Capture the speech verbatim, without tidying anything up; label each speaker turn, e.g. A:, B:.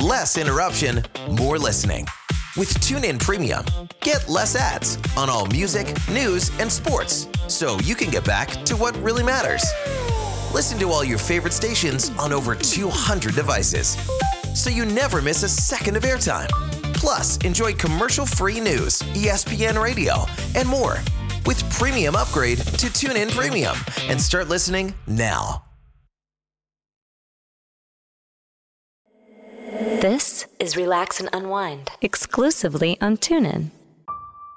A: Less interruption, more listening. With TuneIn Premium, get less ads on all music, news, and sports, so you can get back to what really matters. Listen to all your favorite stations on over two hundred devices, so you never miss a second of airtime. Plus, enjoy commercial-free news, E S P N Radio, and more. With Premium upgrade to TuneIn Premium and start listening now.
B: This is Relax and Unwind,
C: exclusively on TuneIn.